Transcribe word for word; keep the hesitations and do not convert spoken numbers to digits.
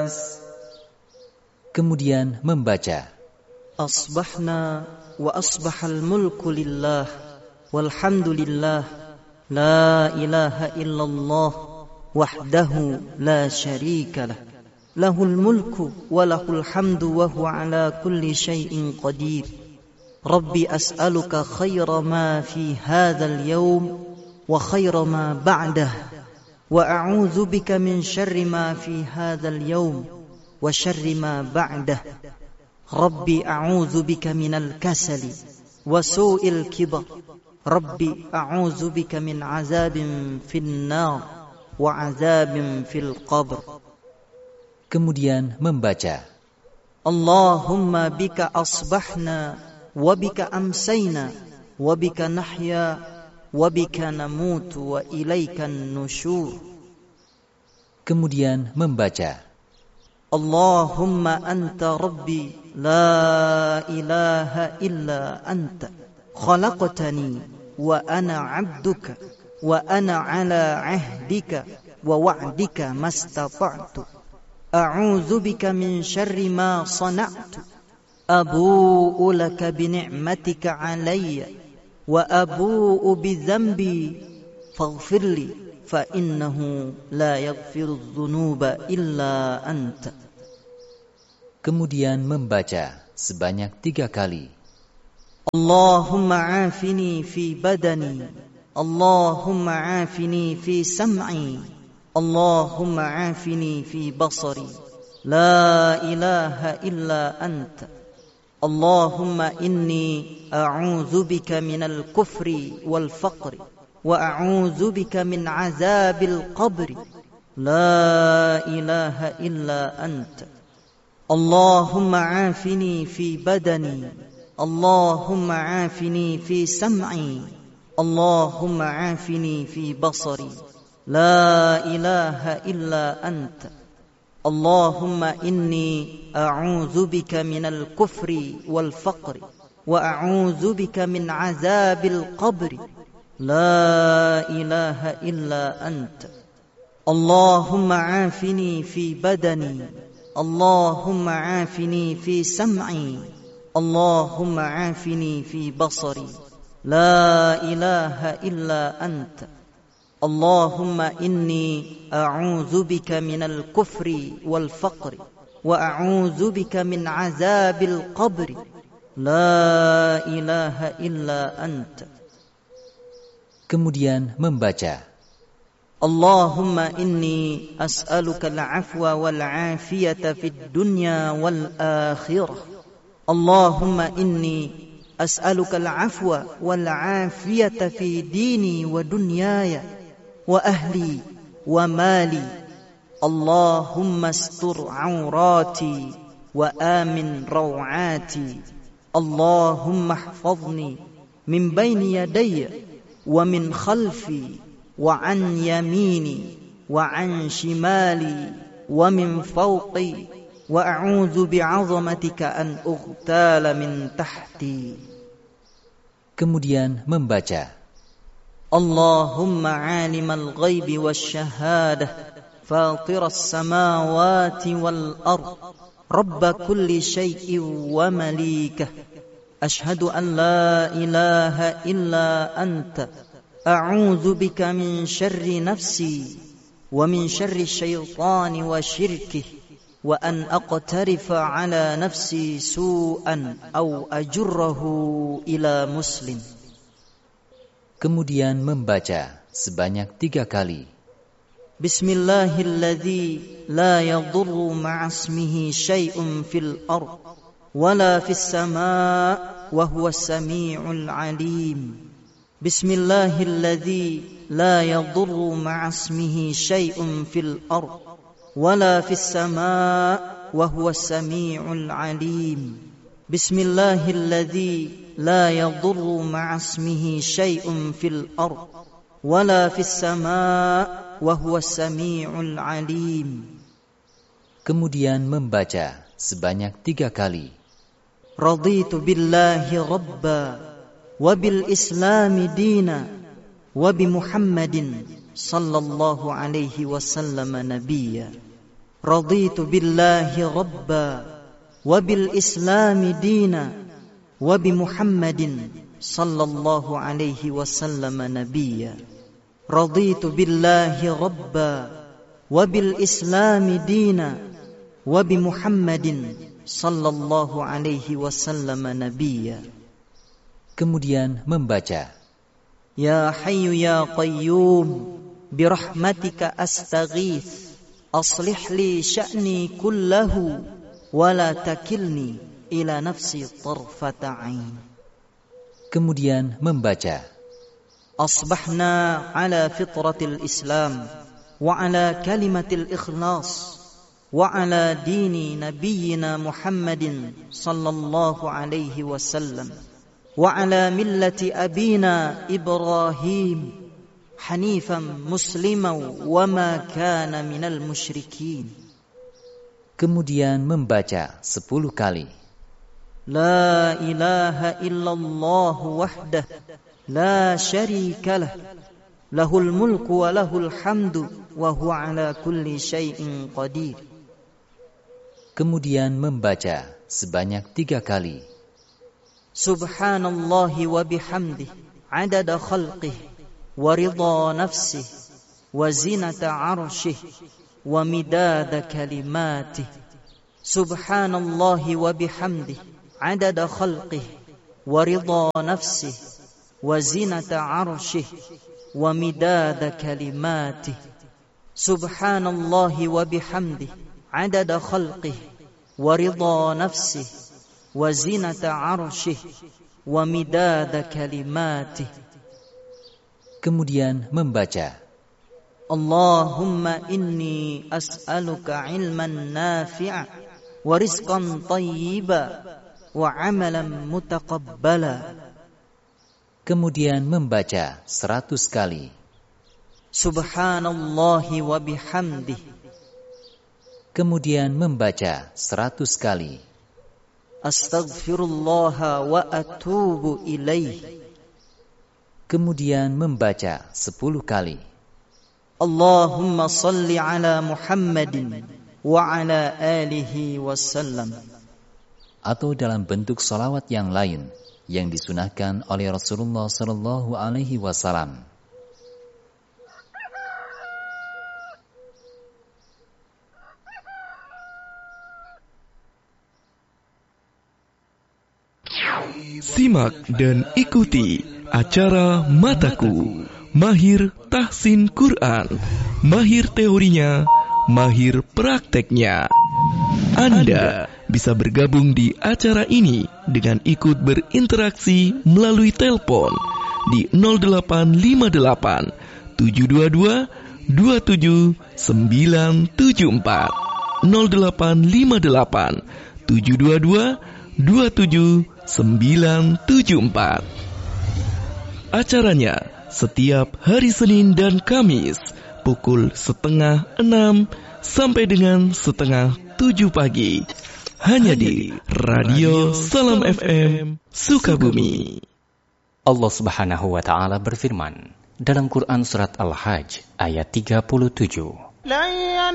Kemudian membaca Asbahna wa asbahal mulku lillah walhamdulillah la ilaha illallah wahdahu la syarika lah lahul mulku wa lahul hamdu wa huwa ala kulli syai'in qadir. Rabbi as'aluka khaira ma fi hadzal yawm wa khaira ma ba'dah wa a'udzu bika min syarri ma fi hadzal yawm wa syarri ma ba'dah. Rabbi a'udzu bika minal kasali wa su'il kibar. Rabbi a'udzu bika min azabin fin nar wa azabin fil qabr. Kemudian membaca Allahumma bika asbahna wa bika amsayna wa bika nahya wa bika namutu wa ilaikan nusyur. Kemudian membaca Allahumma anta rabbi la ilaha illa anta khalaqtani wa ana abduka wa ana ala ahdika wa wa'dika mastata'tu. A'udzu bika min syarri ma sana'tu. Abu'u laka bi ni'matika 'alayya wa abu'u bi dhanbi faghfirli fa innahu la yaghfiru dzunuba illa anta. Kemudian membaca sebanyak tiga kali Allahumma afini fi badani Allahumma afini fi sam'i Allahumma afini fi basari la ilaha illa anta. Allahumma inni a'udzu bika minal kufri wal faqri wa a'udzu bika min azabil qabri la ilaha illa anta. Allahumma afini fi badani Allahumma afini fi sam'i Allahumma afini fi basari la ilaha illa anta. Allahumma inni a'udzu bika minal kufri wal faqri wa a'udzu bika min azabil qabri la ilaha illa anta. Allahumma afini fi badani Allahumma afini fi sam'i Allahumma afini fi basari la ilaha illa anta. Allahumma inni a'udzu bika minal kufri wal faqri wa a'udzu bika min azabil qabri la ilaha illa anta. Kemudian membaca Allahumma inni as'aluka al-'afwa wal 'afiyata fid dunya wal akhirah. Allahumma inni as'aluka al-'afwa wal 'afiyata fi dini wa dunyaya wa ahli wa mali. Allahumma astur 'aurati wa amin raw'ati. Allahumma ihfazni min bayni yadayya wa min khalfi wa an yamini wa an shimali wa min fawqi wa a'udzu bi'azamatika an ughtala min tahti. Kemudian membaca Allahumma 'alimal ghaibi wasyahadah fatiras samawati wal ard rabb kulli syai'in wa malikah ashhadu an la ilaha illa anta a'udzu bika min syarri nafsi wa min syarri syaitani wa syirkihi wa an aqtarifa ala nafsi su'an aw ajurrahu ila muslim. Kemudian membaca sebanyak tiga kali Bismillahilladzi la yadurru ma'asmihi syai'un fil ard wala fis samaa' wa huwas samii'ul 'aliim. Bismillahilladzi la yadurru ma'asmihi syai'un fil ard wala fis samaa' wa huwas samii'ul 'aliim. Bismillahilladzi la yadurru ma'asmihi syai'un fil ard wala fis samaa' wa huwas samii'ul 'aliim. Kemudian membaca sebanyak tiga kali Raditu billahi rabba wa bil islami dina wa bi Muhammadin sallallahu alaihi wasallam nabiyya. raditu billahi rabba wa bil islami dina wa bi Muhammadin sallallahu alaihi wasallam nabiyya. Raditu billahi rabba wa bil islami dina wa bi Muhammadin sallallahu alaihi wasallam nabiyya. Kemudian membaca, Ya Hayyu ya Qayyum birahmatika astaghith aslih li sya'ni kullahu wa la takilni ila nafsi tarfata ain. Kemudian membaca, Asbahna ala fitratil Islam wa ala kalimatil ikhlas wa ala dini nabiyyina Muhammadin sallallahu alaihi wasallam wa ala millati abina Ibrahim hanifan musliman wa ma kana minal musyrikin. Kemudian membaca sepuluh kali. La ilaha illallah wahdah la syarika lah lahul mulku wa lahul hamdu wa huwa ala kulli syai'in qadir. Kemudian membaca sebanyak tiga kali. Subhanallahi wa bihamdih adada khalqih wa ridha nafsih wa zinata arshih wa midada kalimatih. Subhanallahi wa bihamdih adada khalqih wa ridha nafsih wa zinata arshih wa midada kalimatih. Subhanallahi wa bihamdih adada khalqih wa ridha nafsih wa zinata arshih wa midada kalimatih. Kemudian membaca, Allahumma inni as'aluka ilman nafi'a wa rizqan tayyiba wa amalan mutaqabbala. Kemudian membaca seratus kali. Subhanallahi wa bihamdih. Kemudian membaca seratus kali. Astaghfirullah wa atubu ilaih. Kemudian membaca sepuluh kali. Allahumma salli ala Muhammadin wa ala alihi wasallam. Atau dalam bentuk salawat yang lain yang disunahkan oleh Rasulullah sallallahu alaihi wasallam. Simak dan ikuti acara Mataku, Mahir Tahsin Quran, mahir teorinya, mahir prakteknya. Anda bisa bergabung di acara ini dengan ikut berinteraksi melalui telepon di nol delapan lima delapan tujuh dua dua dua tujuh sembilan tujuh empat nol delapan lima delapan tujuh dua dua dua tujuh sembilan tujuh empat. Acaranya setiap hari Senin dan Kamis pukul setengah enam sampai dengan setengah tujuh pagi. Hanya di Radio Salam F M Sukabumi. Allah Subhanahu wa taala berfirman dalam Quran surat Al-Hajj ayat tiga puluh tujuh.